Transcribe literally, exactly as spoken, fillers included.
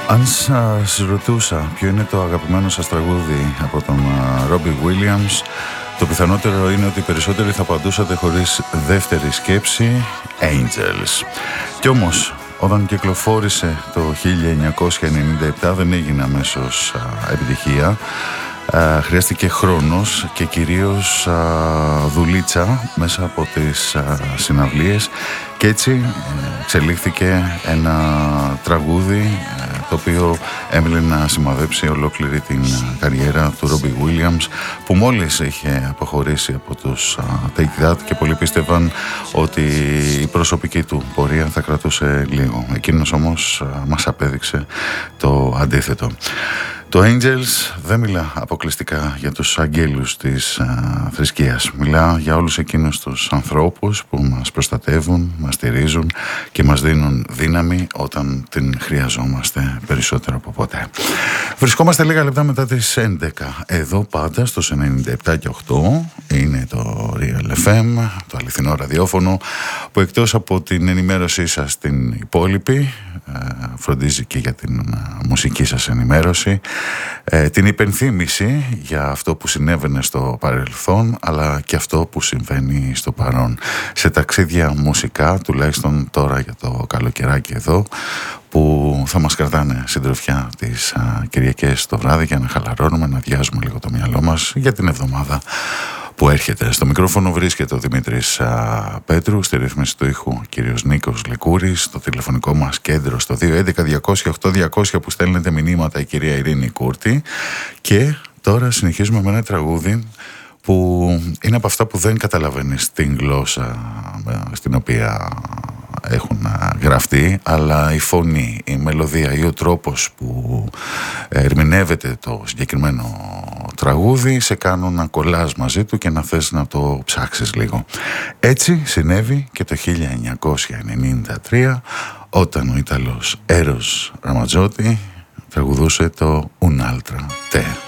Αν σας ρωτούσα ποιο είναι το αγαπημένο σας τραγούδι από τον Ρόμπι Βίλιαμς, το πιθανότερο είναι ότι οι περισσότεροι θα απαντούσατε χωρίς δεύτερη σκέψη Angels. Κι όμως, όταν κυκλοφόρησε το χίλια εννιακόσια ενενήντα επτά δεν έγινε αμέσως α, επιτυχία. Α, χρειάστηκε χρόνος και κυρίως α, δουλίτσα μέσα από τις α, συναυλίες και έτσι ε, εξελίχθηκε ένα τραγούδι ε, το οποίο έμεινε να σημαδέψει ολόκληρη την καριέρα του Ρόμπι Βίλιαμς, που μόλις είχε αποχωρήσει από τους α, Take That και πολλοί πίστευαν ότι η προσωπική του πορεία θα κρατούσε λίγο. Εκείνος όμως α, μας απέδειξε το αντίθετο. Το Angels δεν μιλά αποκλειστικά για τους αγγέλους της α, θρησκείας. Μιλά για όλους εκείνους τους ανθρώπους που μας προστατεύουν, μας στηρίζουν και μας δίνουν δύναμη όταν την χρειαζόμαστε περισσότερο από ποτέ. Βρισκόμαστε λίγα λεπτά μετά τις έντεκα. Εδώ πάντα στους ενενήντα επτά και οκτώ είναι το Real εφ εμ, το αληθινό ραδιόφωνο, που εκτός από την ενημέρωσή σας την υπόλοιπη, φροντίζει και για την μουσική σας ενημέρωση, ε, την υπενθύμηση για αυτό που συνέβαινε στο παρελθόν αλλά και αυτό που συμβαίνει στο παρόν, σε ταξίδια μουσικά, τουλάχιστον τώρα για το καλοκαιράκι εδώ, που θα μας κρατάνε συντροφιά τις α, Κυριακές το βράδυ για να χαλαρώνουμε, να διάζουμε λίγο το μυαλό μας για την εβδομάδα που έρχεται. Στο μικρόφωνο βρίσκεται ο Δημήτρης α, Πέτρου, στη ρύθμιση του ήχου ο κύριος Νίκος Λεκούρης, στο τηλεφωνικό μας κέντρο στο δύο έντεκα διακόσια οκτώ διακόσια που στέλνετε μηνύματα η κυρία Ειρήνη Κούρτη. Και τώρα συνεχίζουμε με ένα τραγούδι που είναι από αυτά που δεν καταλαβαίνεις την γλώσσα στην οποία έχουν γραφτεί, αλλά η φωνή, η μελωδία ή ο τρόπος που ερμηνεύεται το συγκεκριμένο τραγούδι σε κάνουν να κολλάς μαζί του και να θες να το ψάξεις λίγο. Έτσι συνέβη και το χίλια εννιακόσια ενενήντα τρία, όταν ο Ιταλός Έρος Ραματζότη τραγουδούσε το Un'altra te.